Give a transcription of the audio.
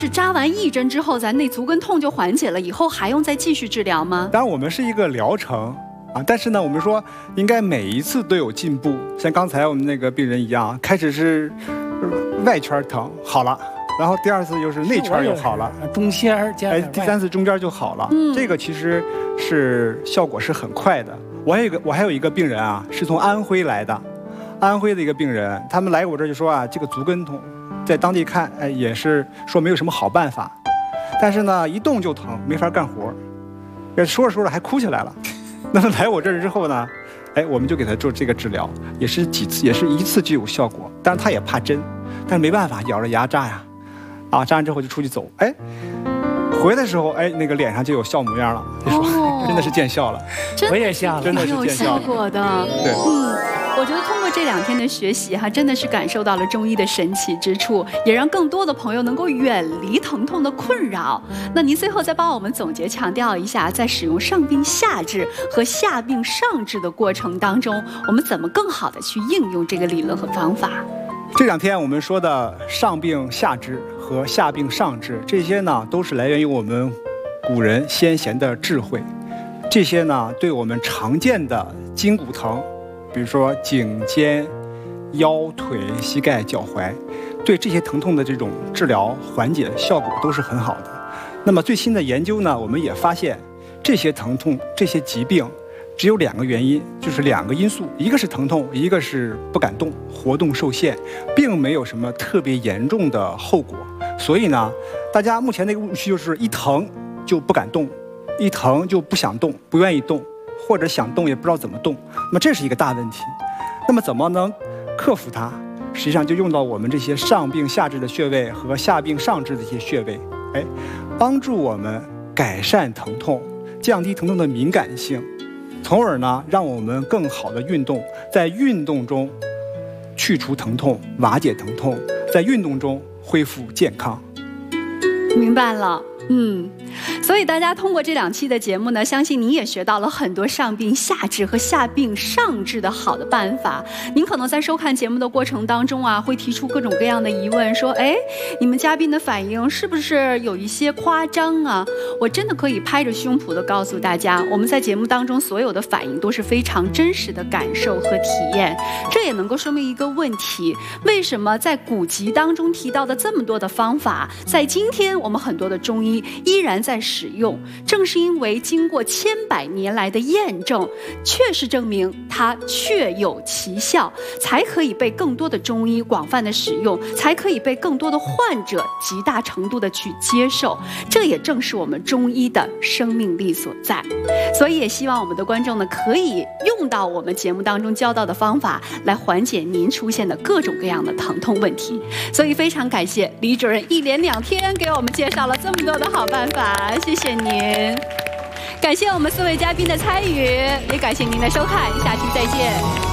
是扎完1针之后，咱那足跟痛就缓解了，以后还用再继续治疗吗？ 当然，我们是一个疗程啊，但是呢，我们说应该每一次都有进步。像刚才我们那个病人一样，开始是外圈疼好了，然后第2次又是内圈又好了， 中间加第3次中间就好了。这个其实是效果是很快的。我还有一个病人啊，是从安徽来的，安徽的一个病人，他们来我这儿就说啊，这个足跟痛。在当地看，也是说没有什么好办法，但是呢，一动就疼，没法干活，说着说着还哭起来了。那么来我这儿之后呢，我们就给他做这个治疗，也是几次，也是1次就有效果。但是他也怕针，但是没办法，咬着牙扎呀，啊，扎完之后就出去走，回来的时候，那个脸上就有笑模样了，就说真的是见效了， 我也笑了， 真的是有见效了效果的， 对， 我觉得通过这2天的学习哈，真的是感受到了中医的神奇之处，也让更多的朋友能够远离疼痛的困扰。那您最后再帮我们总结强调一下，在使用上病下治和下病上治的过程当中，我们怎么更好的去应用这个理论和方法？ 这2天我们说的上病下治和下病上治，这些呢都是来源于我们古人先贤的智慧。这些呢对我们常见的筋骨疼，比如说颈肩、腰腿、膝盖、脚踝，对这些疼痛的这种治疗缓解效果都是很好的。那么最新的研究呢，我们也发现这些疼痛、这些疾病只有2个原因，就是2个因素，一个是疼痛，一个是不敢动，活动受限，并没有什么特别严重的后果。所以呢，大家目前那个误区就是一疼就不敢动，一疼就不想动，不愿意动，或者想动也不知道怎么动。那么这是一个大问题。那么怎么能克服它？实际上就用到我们这些上病下治的穴位和下病上治的一些穴位，帮助我们改善疼痛，降低疼痛的敏感性。从而呢，让我们更好的运动，在运动中去除疼痛，瓦解疼痛，在运动中恢复健康。 明白了，所以大家通过这2期的节目呢，相信您也学到了很多上病下治和下病上治的好的办法。您可能在收看节目的过程当中啊，会提出各种各样的疑问，说你们嘉宾的反应是不是有一些夸张啊？我真的可以拍着胸脯的告诉大家，我们在节目当中所有的反应都是非常真实的感受和体验。这也能够说明一个问题，为什么在古籍当中提到的这么多的方法，在今天我们很多的中医依然在使用，正是因为经过千百年来的验证，确实证明它确有其效，才可以被更多的中医广泛的使用，才可以被更多的患者极大程度的去接受。这也正是我们中医的生命力所在。所以也希望我们的观众呢，可以用到我们节目当中教到的方法，来缓解您出现的各种各样的疼痛问题。所以非常感谢李主任1连2天给我们介绍了这么多的好办法，谢谢您。感谢我们4位嘉宾的参与，也感谢您的收看，下期再见。